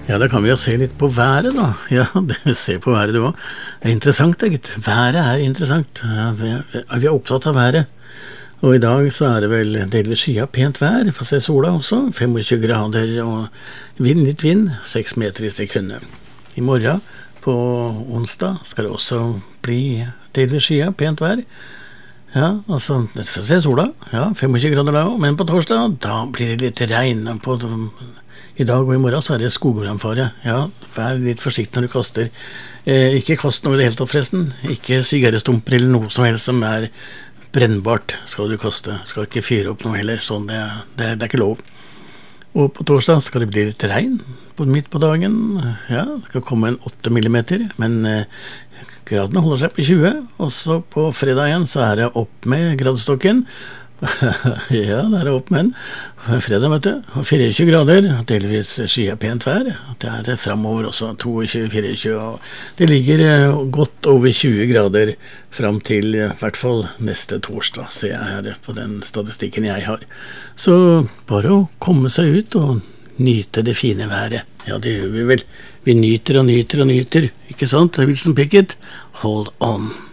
Ja, da kan vi jo se litt på været da. Ja, se på været du også. Det interessant da, gitt. Været interessant. Ja, vi er opptatt av været. Og i dag så det vel delvis skyet pent vær. Få se sola også. 25 grader og litt vind. 6 meter i sekundet. I morgen på onsdag skal det også bli delvis skyet pent vær. Ja, altså, få se sola. Ja, 25 grader da også. Men på torsdag, da blir det litt regn på I dag og i morgen så det skogbrannfare. Ja, vær litt forsiktig når du kaster. Ikke kast noe i det hele tatt forresten. Ikke sigarettstumper eller noe som helst som brennbart skal du kaste. Skal ikke fyre opp noe heller, sånn det ikke lov. Og på torsdag skal det bli litt regn midt på dagen. Ja, det kan komme 8 millimeter, men gradene holder seg på 20. Og så på fredag igjen så det opp med gradestokken. Ja, det opp med fredag, vet du. 24 grader, delvis skyet pent vær. Det fremover også, 22-24, og det ligger godt over 20 grader frem til I hvert fall neste torsdag, ser jeg her på den statistikken jeg har. Så bare å komme seg ut og nyte det fine været. Ja, det gjør vi vel. Vi nyter og nyter og nyter, ikke sant? Wilson Pickett, hold on.